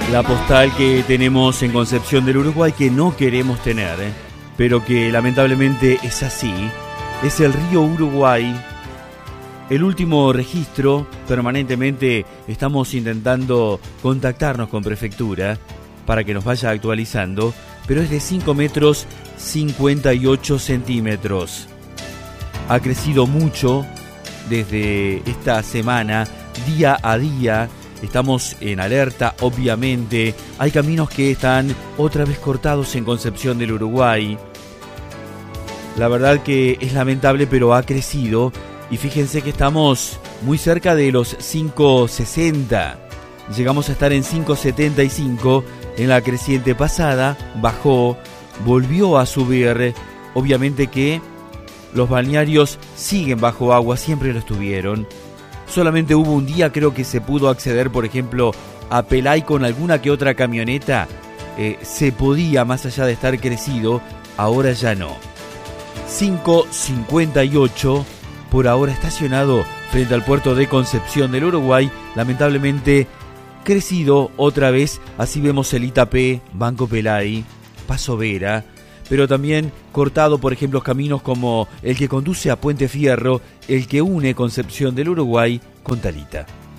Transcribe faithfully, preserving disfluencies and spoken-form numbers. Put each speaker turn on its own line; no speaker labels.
La postal que tenemos en Concepción del Uruguay, que no queremos tener, ¿eh? pero que lamentablemente es así, es el río Uruguay. El último registro, permanentemente estamos intentando contactarnos con Prefectura para que nos vaya actualizando, pero es de cinco metros cincuenta y ocho centímetros. Ha crecido mucho desde esta semana, día a día. Estamos en alerta, obviamente. Hay caminos que están otra vez cortados en Concepción del Uruguay. La verdad que es lamentable, pero ha crecido. Y fíjense que estamos muy cerca de los cinco sesenta. Llegamos a estar en cinco setenta y cinco en la creciente pasada. Bajó, volvió a subir. Obviamente que los balnearios siguen bajo agua, siempre lo estuvieron. Solamente hubo un día, creo que se pudo acceder, por ejemplo, a Pelay con alguna que otra camioneta. Eh, se podía, más allá de estar crecido, ahora ya no. cinco cincuenta y ocho, por ahora estacionado frente al puerto de Concepción del Uruguay. Lamentablemente crecido otra vez. Así vemos el Itapé, Banco Pelay, Paso Vera. Pero también cortado, por ejemplo, caminos como el que conduce a Puente Fierro, el que une Concepción del Uruguay con Talita.